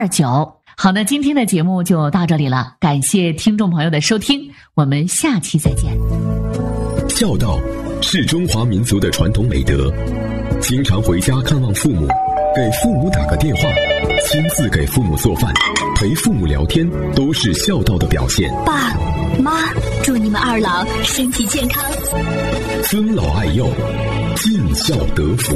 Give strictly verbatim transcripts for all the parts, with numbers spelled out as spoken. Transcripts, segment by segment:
二九。好的，今天的节目就到这里了，感谢听众朋友的收听，我们下期再见。 孝道是中华民族的传统美德，经常回家看望父母，给父母打个电话，亲自给父母做饭，陪父母聊天，都是孝道的表现。 爸妈，祝你们二老身体健康， 尊老爱幼，尽孝得福。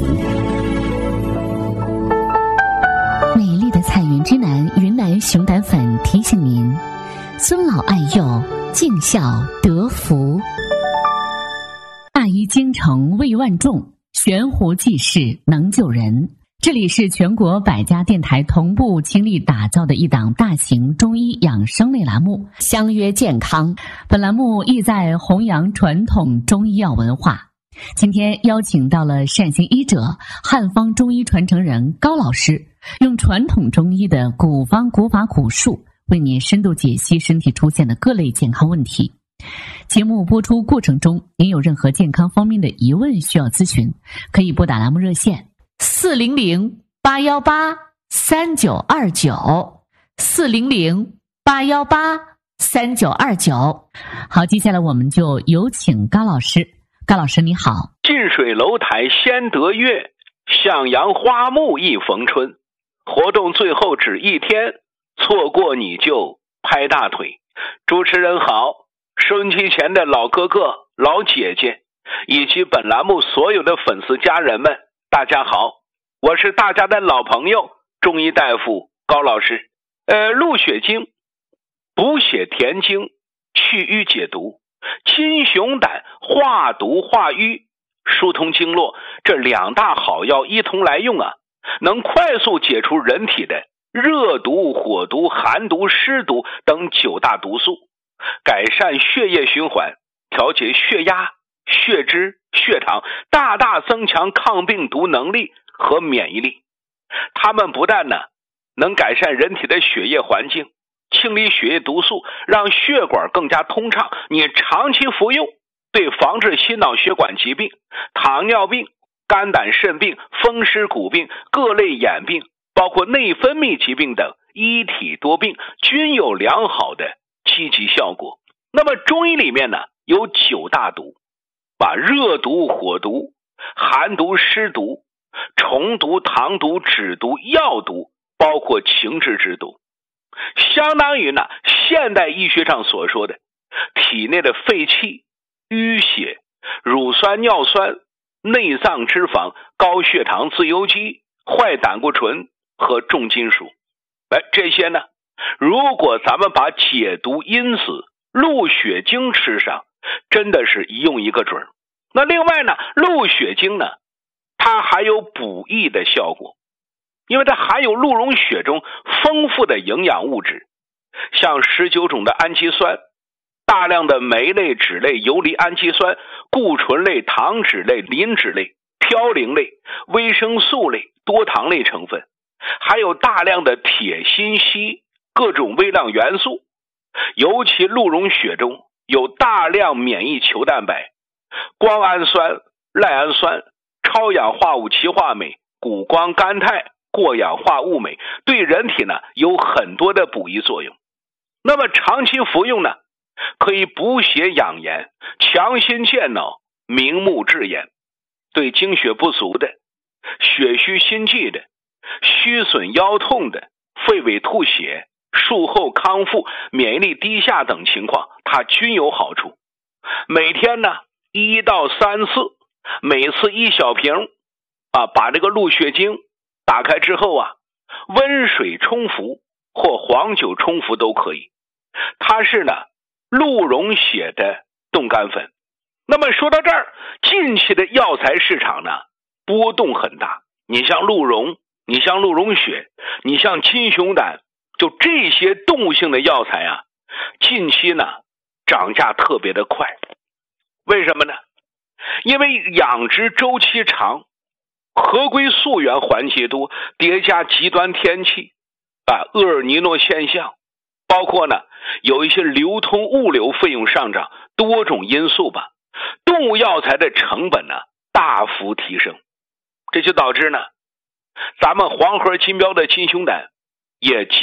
美丽的彩云之南云南熊胆粉提醒您：尊老爱幼，尽孝得福。大医精诚为万众，悬壶济世能救人。这里是全国百家电台同步倾力打造的一档大型中医养生类栏目《相约健康》。本栏目意在弘扬传统中医药文化。今天邀请到了善行医者、汉方中医传承人高老师，用传统中医的古方古法古术，为您深度解析身体出现的各类健康问题。节目播出过程中，您有任何健康方面的疑问需要咨询，可以拨打栏目热线四零零八幺八三九二九四零零八幺八三九二九。好，接下来我们就有请高老师。高老师你好。 近水楼台先得月，向阳花木一逢春。活动最后只一天，错过你就拍大腿。主持人好，收音机前的老哥哥、老姐姐，以及本栏目所有的粉丝家人们，大家好，我是大家的老朋友中医大夫高老师。呃，鹿血经补血填精，去瘀解毒，金熊胆化毒化瘀，疏通经络，这两大好药一同来用啊，能快速解除人体的热毒、火毒、寒毒、湿毒等九大毒素，改善血液循环，调节血压、血脂、血糖，大大增强抗病毒能力和免疫力。它们不但呢能改善人体的血液环境，清理血液毒素，让血管更加通畅，你长期服用，对防治心脑血管疾病、糖尿病、肝胆肾病、风湿骨病、各类眼病，包括内分泌疾病等一体多病均有良好的积极效果。那么中医里面呢有九大毒，把热毒、火毒、寒毒、湿毒、虫毒、糖毒、脂毒、药毒，包括情志之毒，相当于呢现代医学上所说的体内的废气、淤血、乳酸、尿酸、内脏脂肪、高血糖、自由基、坏胆固醇和重金属。哎，这些呢如果咱们把解毒因子鹿血精吃上，真的是一用一个准。那另外呢，鹿血精呢它还有补益的效果，因为它含有鹿茸血中丰富的营养物质，像十九种的氨基酸，大量的酶类、脂类、游离氨基酸、固醇类、糖脂类、磷脂类、嘌呤类、维生素类、多糖类成分，还有大量的铁、锌、硒各种微量元素。尤其鹿茸血中有大量免疫球蛋白、胱氨酸、赖氨酸、超氧化物歧化酶、谷胱甘肽、过氧化物酶，对人体呢有很多的补益作用。那么长期服用呢，可以补血养颜、强心健脑、明目治眼，对精血不足的、血虚心悸的、虚损腰痛的、肺痿吐血、术后康复、免疫力低下等情况，它均有好处。每天呢一到三次，每次一小瓶啊，把这个鹿血精打开之后啊，温水冲服或黄酒冲服都可以。它是呢鹿茸血的冻干粉。那么说到这儿，近期的药材市场呢波动很大，你像鹿茸，你像鹿茸血，你像金熊胆，就这些动物性的药材啊，近期呢涨价特别的快。为什么呢？因为养殖周期长，合规溯源环节多，叠加极端天气啊，厄尔尼诺现象，包括呢有一些流通物流费用上涨，多种因素吧，动物药材的成本呢大幅提升，这就导致呢咱们黄河金标的金熊胆也